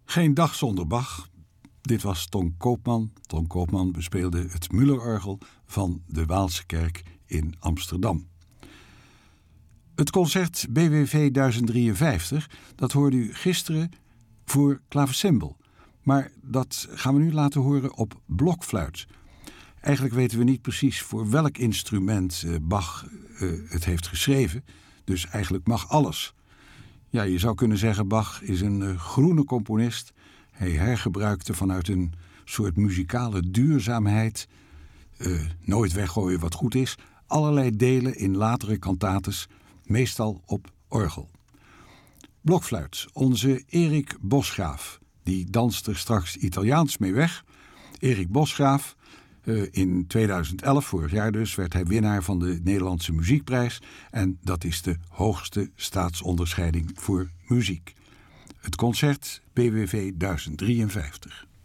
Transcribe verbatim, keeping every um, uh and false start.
Geen dag zonder Bach. Dit was Ton Koopman. Ton Koopman bespeelde het Müllerorgel van de Waalse Kerk in Amsterdam. Het concert B W V duizend drieënvijftig, dat hoorde u gisteren voor klavecimbal. Maar dat gaan we nu laten horen op blokfluit. Eigenlijk weten we niet precies voor welk instrument Bach uh, het heeft geschreven. Dus eigenlijk mag alles. Ja, je zou kunnen zeggen, Bach is een uh, groene componist. Hij hergebruikte vanuit een soort muzikale duurzaamheid, uh, nooit weggooien wat goed is, allerlei delen in latere cantates, meestal op orgel. Blokfluit, onze Erik Bosgraaf, die danst er straks Italiaans mee weg. Erik Bosgraaf, uh, in tweeduizend elf, vorig jaar dus, werd hij winnaar van de Nederlandse Muziekprijs. En dat is de hoogste staatsonderscheiding voor muziek. Het concert B W V duizend drieënvijftig.